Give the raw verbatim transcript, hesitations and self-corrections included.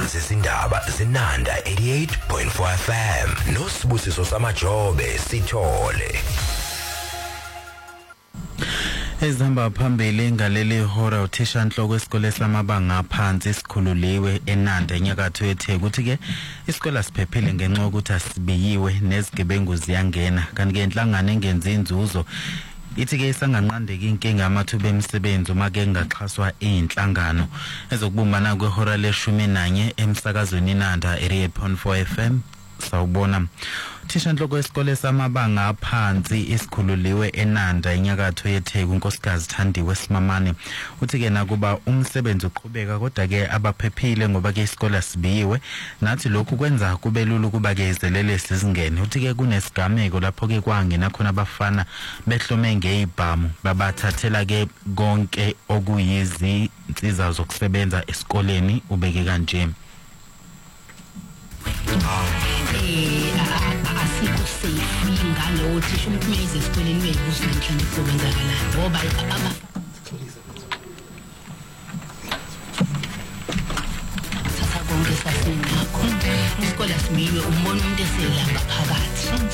zezindaba zinanda eighty-eight point four F M nosibusiso samajobe sithole. Ezihamba phambili ngaleli hora uthisha nhloko esikole samabanga aphansi isikhululiwe eNanda enyakatho yeTheku uthi ke isikole siphephile ngenxa yokuthi asibiyiwe nezigebengu ziyangena kanti ke inhlangano engenzi inzuzo ithi ke isanganqandeka inkinga amathuba emisebenzi uma ke ngaxhaswa inhlangano ezokubumbana kwehora leshumi nanye emsakazweni Nanda eighty-eight point four F M. Sawubona thisha nhloko esikole samabanga aphansi isikhululiwe eNanda enyakatho yeTheku unkosikazi Thandiwe Simamane uthi ke nakuba umsebenzi uqhubeka kodwa ke abaphephile ngoba ke isikole sibiyiwe nathi lokhu kwenza kube lula ukuba ke izelele sizingene uthi ke kunesigameko lapho ke kwangena khona abafana behlome ngeibhamu babathathela ke konke okuyizi insiza zokusebenza esikoleni ubeke kanje. Asikho safe ngalo thisha umphumezi esikoleni uyibuza namhlanje kuzokwenzakala ngoba aba sasa konke sasinakho isikole simiwe umbona umuntu eselanga phakathi.